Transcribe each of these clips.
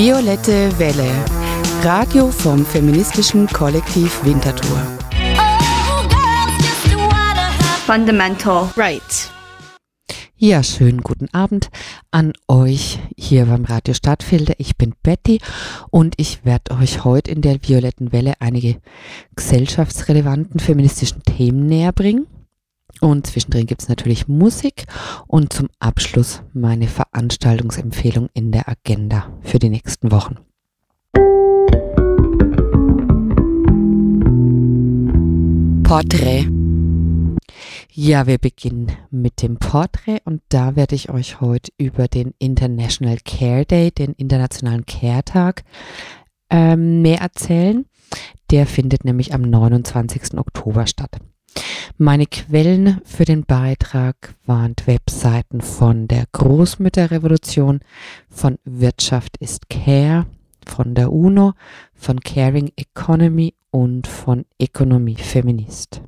Violette Welle, Radio vom feministischen Kollektiv Winterthur. Fundamental Right. Ja, schönen guten Abend an euch hier beim Radio Stadtfilter. Ich bin Betty und ich werde euch heute in der Violetten Welle einige gesellschaftsrelevanten feministischen Themen näher bringen. Und zwischendrin gibt es natürlich Musik und zum Abschluss meine Veranstaltungsempfehlung in der Agenda für die nächsten Wochen. Porträt. Ja, wir beginnen mit dem Porträt und da werde ich euch heute über den International Care Day, den Internationalen Care-Tag, mehr erzählen. Der findet nämlich am 29. Oktober statt. Meine Quellen für den Beitrag waren Webseiten von der Großmütterrevolution, von Wirtschaft ist Care, von der UNO, von Caring Economy und von Ökonomie Feminist.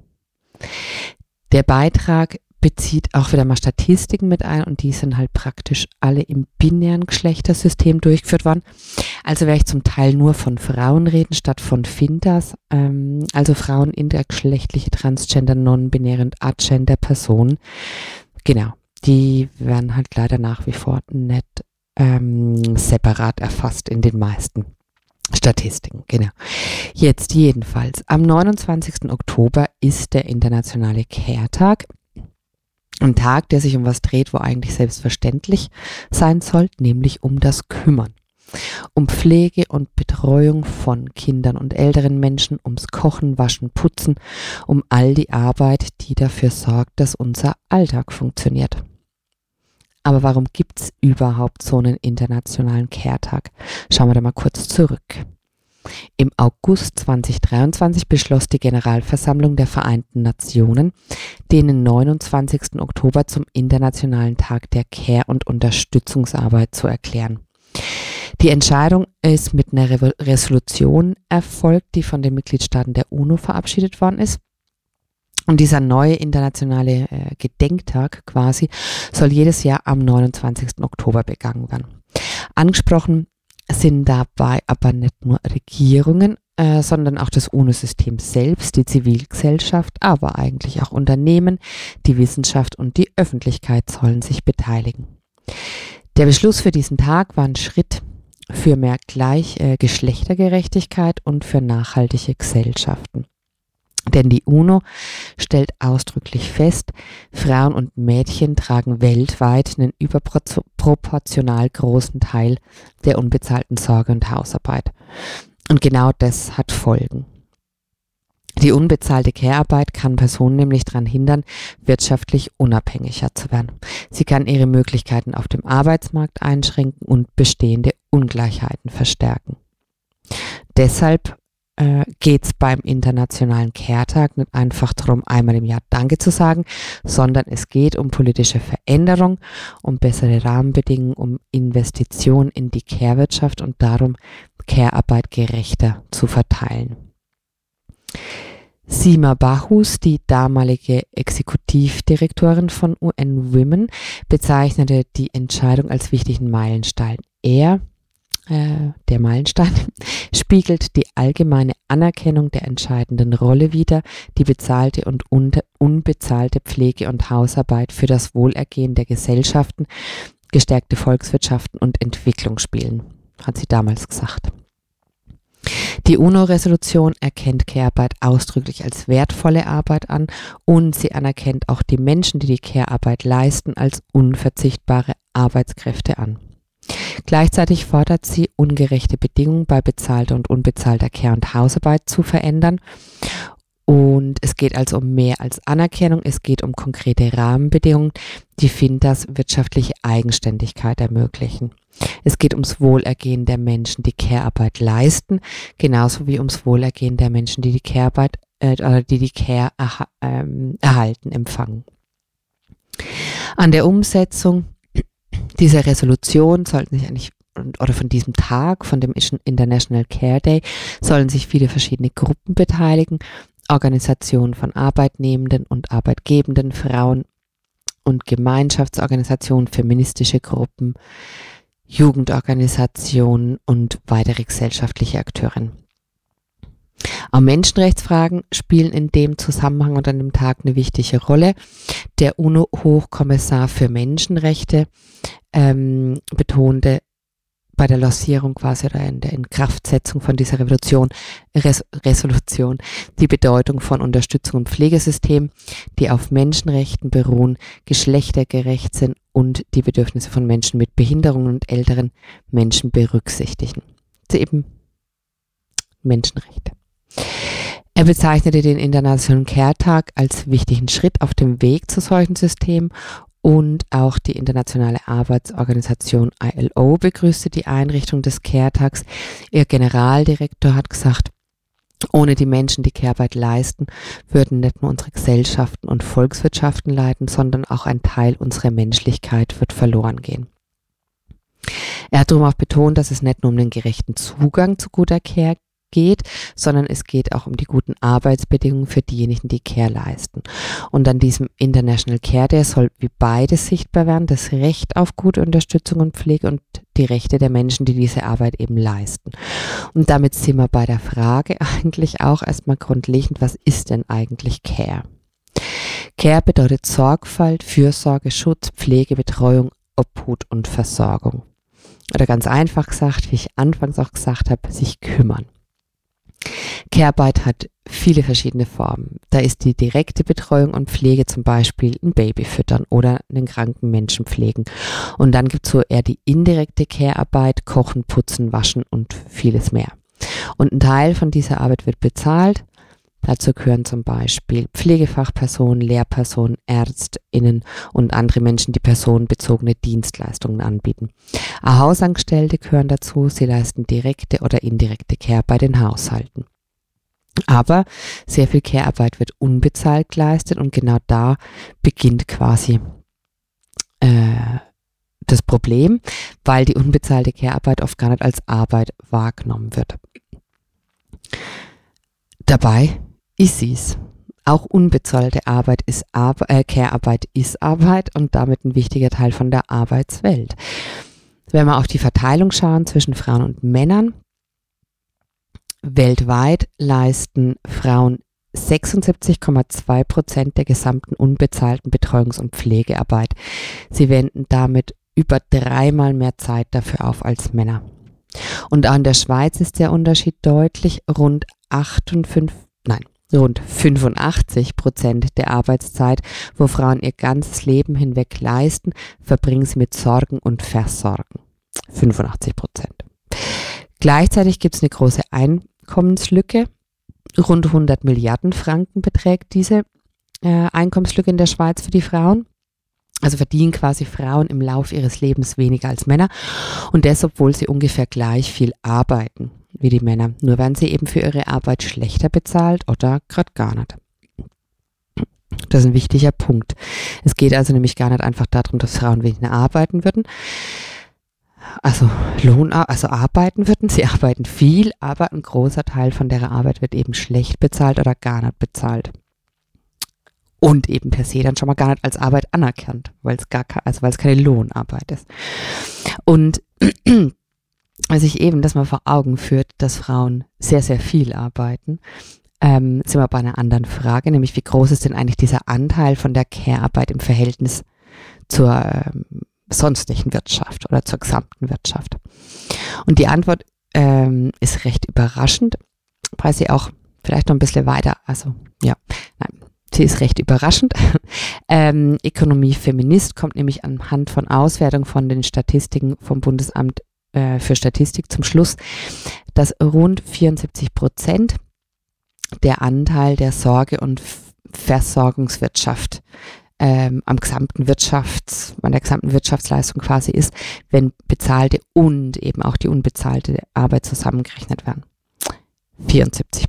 Der Beitrag bezieht auch wieder mal Statistiken mit ein und die sind halt praktisch alle im binären Geschlechtersystem durchgeführt worden. Also werde ich zum Teil nur von Frauen reden, statt von Fintas, also Frauen, intergeschlechtliche, transgender, non-binäre und agender Personen. Genau, die werden halt leider nach wie vor nicht separat erfasst in den meisten Statistiken, genau. Jetzt jedenfalls, am 29. Oktober ist der Internationale Care-Tag. Ein Tag, der sich um was dreht, wo eigentlich selbstverständlich sein soll, nämlich um das Kümmern. Um Pflege und Betreuung von Kindern und älteren Menschen, ums Kochen, Waschen, Putzen, um all die Arbeit, die dafür sorgt, dass unser Alltag funktioniert. Aber warum gibt es überhaupt so einen internationalen Care-Tag? Schauen wir da mal kurz zurück. Im August 2023 beschloss die Generalversammlung der Vereinten Nationen, den 29. Oktober zum Internationalen Tag der Care- und Unterstützungsarbeit zu erklären. Die Entscheidung ist mit einer Resolution erfolgt, die von den Mitgliedstaaten der UNO verabschiedet worden ist. Und dieser neue internationale Gedenktag quasi soll jedes Jahr am 29. Oktober begangen werden. Angesprochen sind dabei aber nicht nur Regierungen, sondern auch das UNO-System selbst, die Zivilgesellschaft, aber eigentlich auch Unternehmen, die Wissenschaft und die Öffentlichkeit sollen sich beteiligen. Der Beschluss für diesen Tag war ein Schritt für mehr Geschlechtergerechtigkeit und für nachhaltige Gesellschaften. Denn die UNO stellt ausdrücklich fest, Frauen und Mädchen tragen weltweit einen überproportional großen Teil der unbezahlten Sorge- und Hausarbeit. Und genau das hat Folgen. Die unbezahlte Care-Arbeit kann Personen nämlich daran hindern, wirtschaftlich unabhängiger zu werden. Sie kann ihre Möglichkeiten auf dem Arbeitsmarkt einschränken und bestehende Ungleichheiten verstärken. Deshalb geht es beim Internationalen Care-Tag nicht einfach darum, einmal im Jahr Danke zu sagen, sondern es geht um politische Veränderung, um bessere Rahmenbedingungen, um Investitionen in die Care-Wirtschaft und darum, Care-Arbeit gerechter zu verteilen. Sima Bahus, die damalige Exekutivdirektorin von UN Women, bezeichnete die Entscheidung als wichtigen Meilenstein. Der Meilenstein spiegelt die allgemeine Anerkennung der entscheidenden Rolle wider, die bezahlte und unbezahlte Pflege- und Hausarbeit für das Wohlergehen der Gesellschaften, gestärkte Volkswirtschaften und Entwicklung spielen, hat sie damals gesagt. Die UNO-Resolution erkennt Care-Arbeit ausdrücklich als wertvolle Arbeit an und sie anerkennt auch die Menschen, die die Care-Arbeit leisten, als unverzichtbare Arbeitskräfte an. Gleichzeitig fordert sie, ungerechte Bedingungen bei bezahlter und unbezahlter Care- und Hausarbeit zu verändern. Und es geht also um mehr als Anerkennung, es geht um konkrete Rahmenbedingungen, die Fintas wirtschaftliche Eigenständigkeit ermöglichen. Es geht ums Wohlergehen der Menschen, die Care-Arbeit leisten, genauso wie ums Wohlergehen der Menschen, die die Care-Arbeit erhalten, empfangen. An der Umsetzung dieser Resolution sollten sich eigentlich, oder von diesem Tag, von dem International Care Day, sollen sich viele verschiedene Gruppen beteiligen, Organisationen von Arbeitnehmenden und Arbeitgebenden, Frauen und Gemeinschaftsorganisationen, feministische Gruppen, Jugendorganisationen und weitere gesellschaftliche Akteure. Auch Menschenrechtsfragen spielen in dem Zusammenhang und an dem Tag eine wichtige Rolle. Der UNO-Hochkommissar für Menschenrechte betonte bei der Lancierung quasi oder in der Inkraftsetzung von dieser Resolution die Bedeutung von Unterstützung und Pflegesystemen, die auf Menschenrechten beruhen, geschlechtergerecht sind und die Bedürfnisse von Menschen mit Behinderungen und älteren Menschen berücksichtigen. Also eben Menschenrechte. Er bezeichnete den Internationalen Care-Tag als wichtigen Schritt auf dem Weg zu solchen Systemen und auch die Internationale Arbeitsorganisation ILO begrüßte die Einrichtung des Care-Tags. Ihr Generaldirektor hat gesagt, ohne die Menschen, die Care-Arbeit leisten, würden nicht nur unsere Gesellschaften und Volkswirtschaften leiden, sondern auch ein Teil unserer Menschlichkeit wird verloren gehen. Er hat darum auch betont, dass es nicht nur um den gerechten Zugang zu guter Care geht, sondern es geht auch um die guten Arbeitsbedingungen für diejenigen, die Care leisten. Und an diesem International Care Day soll wie beides sichtbar werden, das Recht auf gute Unterstützung und Pflege und die Rechte der Menschen, die diese Arbeit eben leisten. Und damit sind wir bei der Frage eigentlich auch erstmal grundlegend, was ist denn eigentlich Care? Care bedeutet Sorgfalt, Fürsorge, Schutz, Pflege, Betreuung, Obhut und Versorgung. Oder ganz einfach gesagt, wie ich anfangs auch gesagt habe, sich kümmern. Care-Arbeit hat viele verschiedene Formen. Da ist die direkte Betreuung und Pflege, zum Beispiel ein Baby füttern oder einen kranken Menschen pflegen. Und dann gibt es so eher die indirekte Care-Arbeit, kochen, putzen, waschen und vieles mehr. Und ein Teil von dieser Arbeit wird bezahlt. Dazu gehören zum Beispiel Pflegefachpersonen, Lehrpersonen, ÄrztInnen und andere Menschen, die personenbezogene Dienstleistungen anbieten. Auch Hausangestellte gehören dazu, sie leisten direkte oder indirekte Care bei den Haushalten. Aber sehr viel Care-Arbeit wird unbezahlt geleistet und genau da beginnt quasi das Problem, weil die unbezahlte Care-Arbeit oft gar nicht als Arbeit wahrgenommen wird. Dabei ist sie's. Auch unbezahlte Arbeit ist Care-Arbeit ist Arbeit und damit ein wichtiger Teil von der Arbeitswelt. Wenn wir auf die Verteilung schauen zwischen Frauen und Männern, weltweit leisten Frauen 76,2% der gesamten unbezahlten Betreuungs- und Pflegearbeit. Sie wenden damit über 3-mal mehr Zeit dafür auf als Männer. Und auch in der Schweiz ist der Unterschied deutlich. Rund 85% der Arbeitszeit, wo Frauen ihr ganzes Leben hinweg leisten, verbringen sie mit Sorgen und Versorgen. 85%. Gleichzeitig gibt es eine große Einkommenslücke. Rund 100 Milliarden Franken beträgt diese Einkommenslücke in der Schweiz für die Frauen. Also verdienen quasi Frauen im Laufe ihres Lebens weniger als Männer und das, obwohl sie ungefähr gleich viel arbeiten wie die Männer. Nur werden sie eben für ihre Arbeit schlechter bezahlt oder gerade gar nicht. Das ist ein wichtiger Punkt. Es geht also nämlich gar nicht einfach darum, dass Frauen weniger arbeiten würden, also arbeiten würden. Sie arbeiten viel, aber ein großer Teil von der Arbeit wird eben schlecht bezahlt oder gar nicht bezahlt. Und eben per se dann schon mal gar nicht als Arbeit anerkannt, weil es keine Lohnarbeit ist. Und als sich eben das mal vor Augen führt, dass Frauen sehr, sehr viel arbeiten, sind wir bei einer anderen Frage, nämlich wie groß ist denn eigentlich dieser Anteil von der Care-Arbeit im Verhältnis zur sonstigen Wirtschaft oder zur gesamten Wirtschaft? Und die Antwort ist recht überraschend, weil sie auch vielleicht noch ein bisschen weiter, sie ist recht überraschend. Ökonomie Feminist kommt nämlich anhand von Auswertung von den Statistiken vom Bundesamt für Statistik zum Schluss, dass rund 74% der Anteil der Sorge- und Versorgungswirtschaft an der gesamten Wirtschaftsleistung quasi ist, wenn bezahlte und eben auch die unbezahlte Arbeit zusammengerechnet werden. 74%.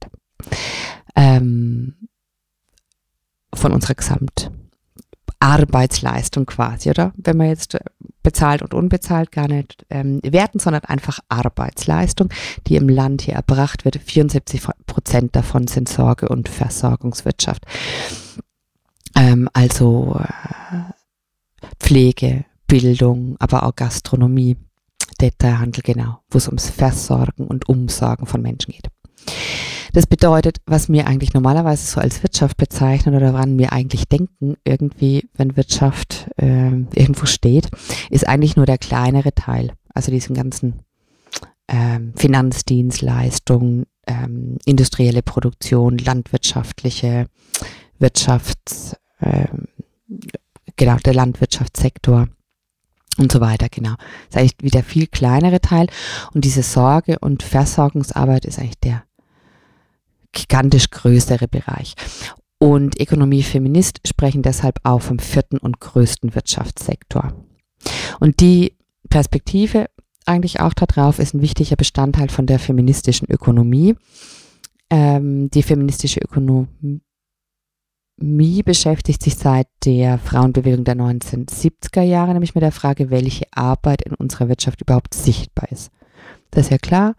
Von unserer Gesamtarbeitsleistung quasi, oder? Wenn man jetzt bezahlt und unbezahlt gar nicht werten, sondern einfach Arbeitsleistung, die im Land hier erbracht wird. 74% davon sind Sorge- und Versorgungswirtschaft. Also Pflege, Bildung, aber auch Gastronomie, Detailhandel, genau, wo es ums Versorgen und Umsorgen von Menschen geht. Das bedeutet, was wir eigentlich normalerweise so als Wirtschaft bezeichnen oder woran wir eigentlich denken, irgendwie, wenn Wirtschaft irgendwo steht, ist eigentlich nur der kleinere Teil. Also diesen ganzen Finanzdienstleistungen, industrielle Produktion, landwirtschaftliche genau, der Landwirtschaftssektor und so weiter, genau. Das ist eigentlich wieder viel kleinere Teil und diese Sorge- und Versorgungsarbeit ist eigentlich der gigantisch größere Bereich. Und Ökonomie-Feminist sprechen deshalb auch vom 4. und größten Wirtschaftssektor. Und die Perspektive eigentlich auch darauf ist ein wichtiger Bestandteil von der feministischen Ökonomie. Die feministische Ökonomie beschäftigt sich seit der Frauenbewegung der 1970er Jahre nämlich mit der Frage, welche Arbeit in unserer Wirtschaft überhaupt sichtbar ist. Das ist ja klar.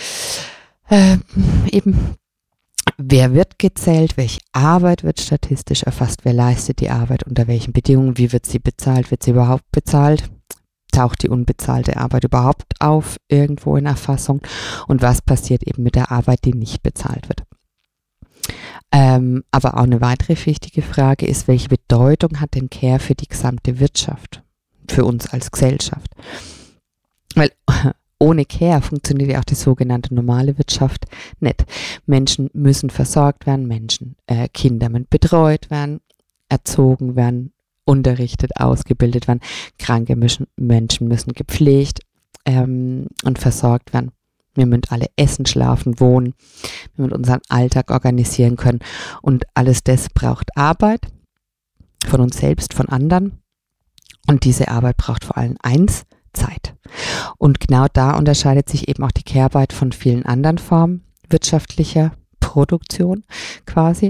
Eben, wer wird gezählt, welche Arbeit wird statistisch erfasst, wer leistet die Arbeit, unter welchen Bedingungen, wie wird sie überhaupt bezahlt, taucht die unbezahlte Arbeit überhaupt auf irgendwo in Erfassung und was passiert eben mit der Arbeit, die nicht bezahlt wird. Aber auch eine weitere wichtige Frage ist, welche Bedeutung hat denn Care für die gesamte Wirtschaft, für uns als Gesellschaft? Weil ohne Care funktioniert ja auch die sogenannte normale Wirtschaft nicht. Menschen müssen versorgt werden, Kinder müssen betreut werden, erzogen werden, unterrichtet, ausgebildet werden, kranke Menschen müssen gepflegt und versorgt werden. Wir müssen alle essen, schlafen, wohnen, wir müssen unseren Alltag organisieren können und alles das braucht Arbeit von uns selbst, von anderen und diese Arbeit braucht vor allem eins, Zeit. Und genau da unterscheidet sich eben auch die Care-Arbeit von vielen anderen Formen wirtschaftlicher Produktion quasi.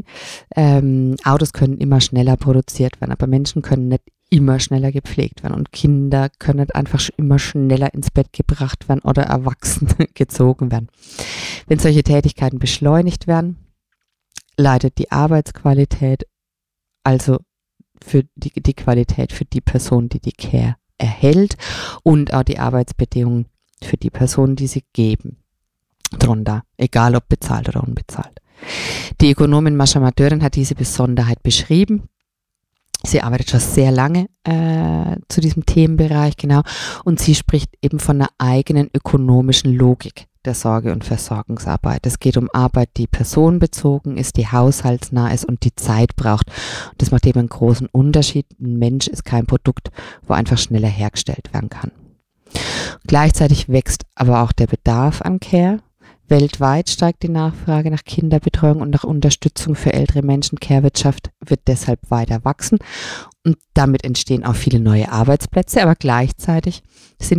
Autos können immer schneller produziert werden, aber Menschen können nicht immer schneller gepflegt werden und Kinder können nicht einfach immer schneller ins Bett gebracht werden oder erwachsen gezogen werden. Wenn solche Tätigkeiten beschleunigt werden, leidet die Arbeitsqualität, also für die Qualität für die Person, die Care erhält und auch die Arbeitsbedingungen für die Personen, die sie geben, drunter, egal ob bezahlt oder unbezahlt. Die Ökonomin Mascha Mateurin hat diese Besonderheit beschrieben. Sie arbeitet schon sehr lange zu diesem Themenbereich, genau, und sie spricht eben von einer eigenen ökonomischen Logik der Sorge- und Versorgungsarbeit. Es geht um Arbeit, die personenbezogen ist, die haushaltsnah ist und die Zeit braucht. Und das macht eben einen großen Unterschied. Ein Mensch ist kein Produkt, wo einfach schneller hergestellt werden kann. Gleichzeitig wächst aber auch der Bedarf an Care. Weltweit steigt die Nachfrage nach Kinderbetreuung und nach Unterstützung für ältere Menschen. Care-Wirtschaft wird deshalb weiter wachsen und damit entstehen auch viele neue Arbeitsplätze, aber gleichzeitig sind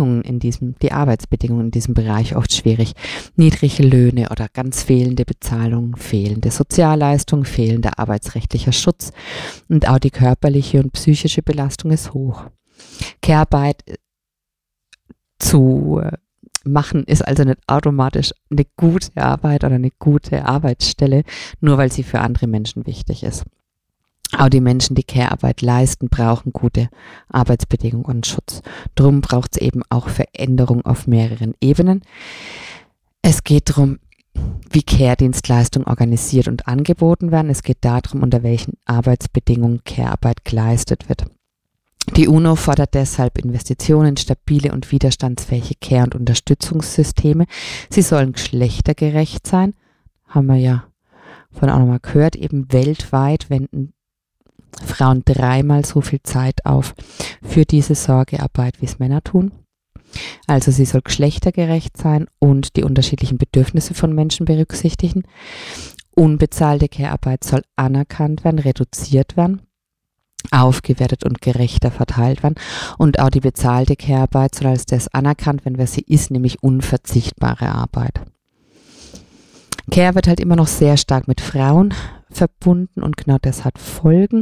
die Arbeitsbedingungen in diesem Bereich oft schwierig. Niedrige Löhne oder ganz fehlende Bezahlung, fehlende Sozialleistungen, fehlender arbeitsrechtlicher Schutz und auch die körperliche und psychische Belastung ist hoch. Care-Arbeit zu machen ist also nicht automatisch eine gute Arbeit oder eine gute Arbeitsstelle, nur weil sie für andere Menschen wichtig ist. Auch die Menschen, die Care-Arbeit leisten, brauchen gute Arbeitsbedingungen und Schutz. Drum braucht es eben auch Veränderung auf mehreren Ebenen. Es geht darum, wie Care-Dienstleistungen organisiert und angeboten werden. Es geht darum, unter welchen Arbeitsbedingungen Care-Arbeit geleistet wird. Die UNO fordert deshalb Investitionen in stabile und widerstandsfähige Care- und Unterstützungssysteme. Sie sollen geschlechtergerecht sein. Haben wir ja vorhin auch nochmal gehört. Eben weltweit wenden Frauen 3-mal so viel Zeit auf für diese Sorgearbeit, wie es Männer tun. Also sie soll geschlechtergerecht sein und die unterschiedlichen Bedürfnisse von Menschen berücksichtigen. Unbezahlte Care-Arbeit soll anerkannt werden, reduziert werden, aufgewertet und gerechter verteilt werden. Und auch die bezahlte Care-Arbeit soll als das anerkannt werden, was sie ist, nämlich unverzichtbare Arbeit. Care wird halt immer noch sehr stark mit Frauen verbunden und genau das hat Folgen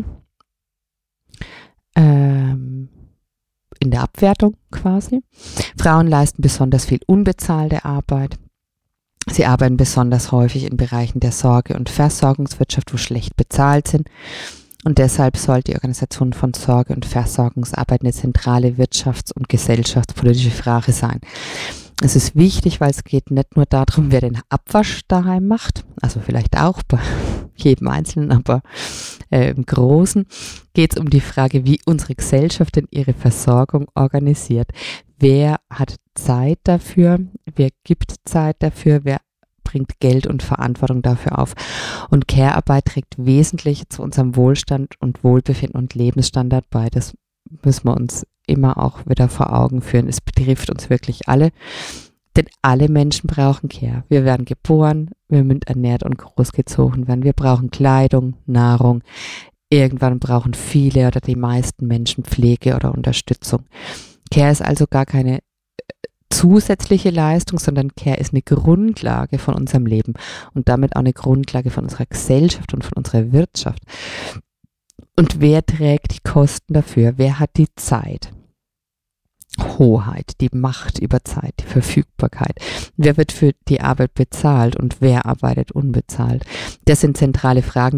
in der Abwertung quasi. Frauen leisten besonders viel unbezahlte Arbeit. Sie arbeiten besonders häufig in Bereichen der Sorge- und Versorgungswirtschaft, wo schlecht bezahlt sind. Und deshalb soll die Organisation von Sorge- und Versorgungsarbeit eine zentrale wirtschafts- und gesellschaftspolitische Frage sein. Es ist wichtig, weil es geht nicht nur darum, wer den Abwasch daheim macht, also vielleicht auch bei jedem Einzelnen, aber im Großen geht es um die Frage, wie unsere Gesellschaft denn ihre Versorgung organisiert. Wer hat Zeit dafür? Wer gibt Zeit dafür? Wer bringt Geld und Verantwortung dafür auf? Und Care-Arbeit trägt wesentlich zu unserem Wohlstand und Wohlbefinden und Lebensstandard bei. Das müssen wir uns immer auch wieder vor Augen führen. Es betrifft uns wirklich alle, denn alle Menschen brauchen Care. Wir werden geboren, wir müssen ernährt und großgezogen werden. Wir brauchen Kleidung, Nahrung. Irgendwann brauchen viele oder die meisten Menschen Pflege oder Unterstützung. Care ist also gar keine zusätzliche Leistung, sondern Care ist eine Grundlage von unserem Leben und damit auch eine Grundlage von unserer Gesellschaft und von unserer Wirtschaft. Und wer trägt die Kosten dafür? Wer hat die Zeit? Hoheit, die Macht über Zeit, die Verfügbarkeit. Wer wird für die Arbeit bezahlt und wer arbeitet unbezahlt? Das sind zentrale Fragen,